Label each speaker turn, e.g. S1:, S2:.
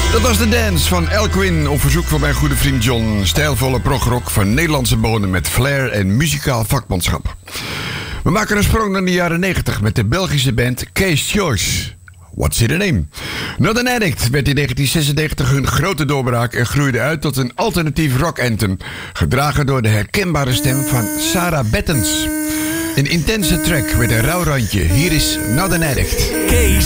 S1: Dat was de dance van Elkwin op verzoek van mijn goede vriend John. Stijlvolle progrock van Nederlandse bodem met flair en muzikaal vakmanschap. We maken een sprong naar de jaren 90 met de Belgische band Case Choice. What's in the name? Not an Addict werd in 1996 hun grote doorbraak en groeide uit tot een alternatief rock anthem, gedragen door de herkenbare stem van Sarah Bettens. Een intense track met een rauw randje. Hier is Not an Addict.
S2: Case